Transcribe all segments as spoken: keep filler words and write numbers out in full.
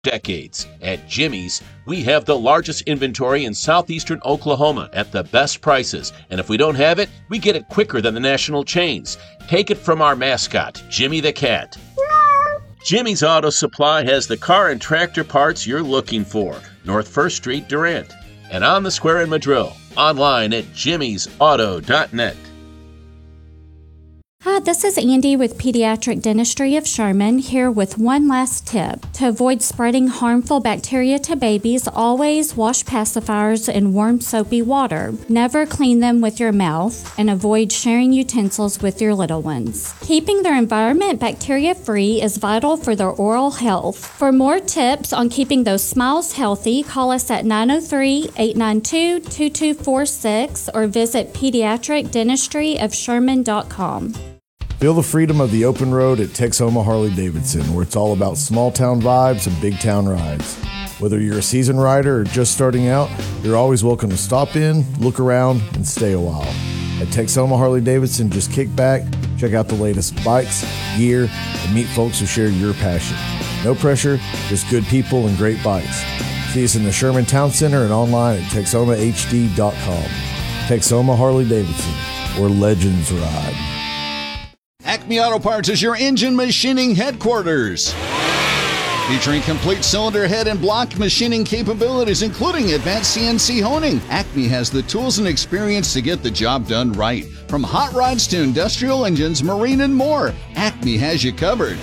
decades. At Jimmy's, we have the largest inventory in southeastern Oklahoma at the best prices. And if we don't have it, we get it quicker than the national chains. Take it from our mascot, Jimmy the Cat. Jimmy's Auto Supply has the car and tractor parts you're looking for. North First Street, Durant. And on the square in Madrill. Online at jimmys auto dot net. Hi, this is Andy with Pediatric Dentistry of Sherman, here with one last tip. To avoid spreading harmful bacteria to babies, always wash pacifiers in warm soapy water. Never clean them with your mouth, and avoid sharing utensils with your little ones. Keeping their environment bacteria-free is vital for their oral health. For more tips on keeping those smiles healthy, call us at nine oh three, eight nine two, two two four six or visit pediatric dentistry of sherman dot com. Feel the freedom of the open road at Texoma Harley-Davidson, where it's all about small-town vibes and big-town rides. Whether you're a seasoned rider or just starting out, you're always welcome to stop in, look around, and stay a while. At Texoma Harley-Davidson, just kick back, check out the latest bikes, gear, and meet folks who share your passion. No pressure, just good people and great bikes. See us in the Sherman Town Center and online at texoma h d dot com. Texoma Harley-Davidson, where legends ride. Acme Auto Parts is your engine machining headquarters. Featuring complete cylinder head and block machining capabilities, including advanced C N C honing, Acme has the tools and experience to get the job done right. From hot rods to industrial engines, marine, and more, Acme has you covered.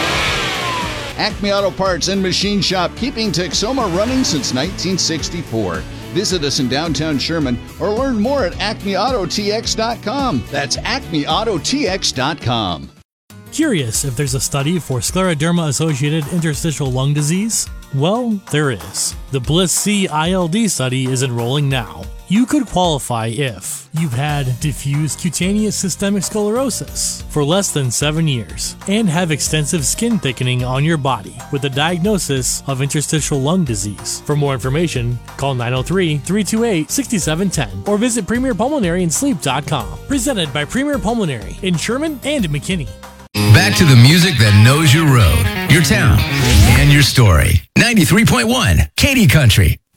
Acme Auto Parts and Machine Shop, keeping Texoma running since nineteen sixty-four. Visit us in downtown Sherman or learn more at acme auto t x dot com. That's acme auto t x dot com. Curious if there's a study for scleroderma-associated interstitial lung disease? Well, there is. The BLISS-C I L D study is enrolling now. You could qualify if you've had diffuse cutaneous systemic sclerosis for less than seven years and have extensive skin thickening on your body with a diagnosis of interstitial lung disease. For more information, call nine oh three, three two eight, six seven one zero or visit premier pulmonary and sleep dot com. Presented by Premier Pulmonary in Sherman and McKinney. Back to the music that knows your road, your town, and your story. ninety-three point one Katy Country.